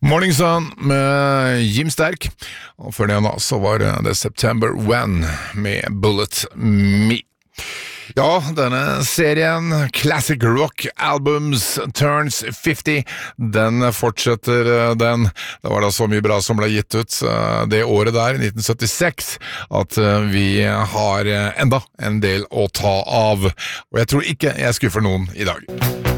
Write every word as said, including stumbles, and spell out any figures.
Morning Sun med Jim Sterk, og før det da så var det September When med Bullet Me. Ja, denne serien Classic Rock Albums Turns fifty, den fortsetter den. Det var da så mye bra som ble gitt ut det året der, nitten syttiseks, at vi har enda en del å ta av. Og jeg tror ikke jeg skuffer noen i dag.